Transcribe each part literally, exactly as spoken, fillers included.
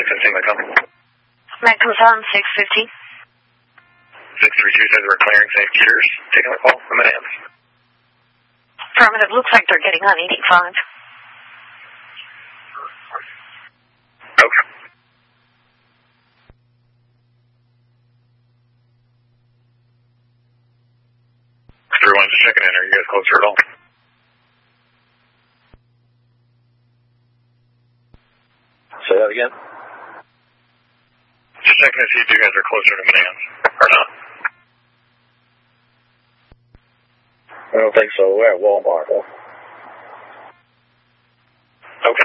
fifteen, Metcom. Metcom's on six fifty. six three two says we're clearing Saint Peter's. Taking the call from Manans. Affirmative. Looks like they're getting on eighty-five. Okay. three one, just checking in. Are you guys closer at all? Say that again? Just checking to see if you guys are closer to Manans or not. I don't think so. We're at Walmart. Okay.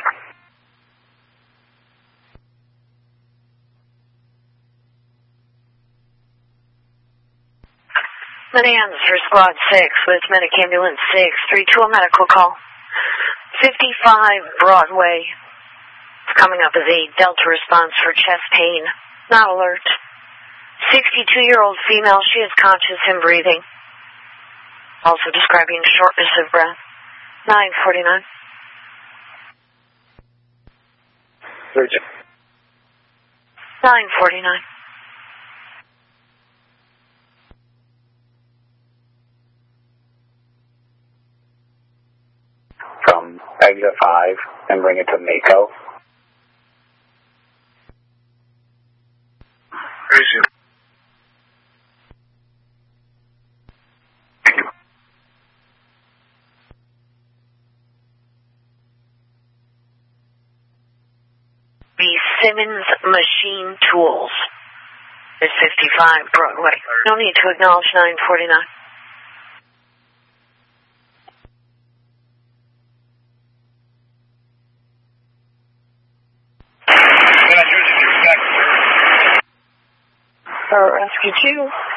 Manans for Squad six with Medic Ambulance six three two, a medical call. fifty-five Broadway. It's coming up as a Delta response for chest pain. Not alert. sixty-two-year-old female. She is conscious and breathing. Also describing shortness of breath. nine forty-nine. nine forty-nine. From exit five and bring it to Mako. Resume. The Simmons Machine Tools is fifty-five Broadway. No need to acknowledge nine forty-nine. Rescue two.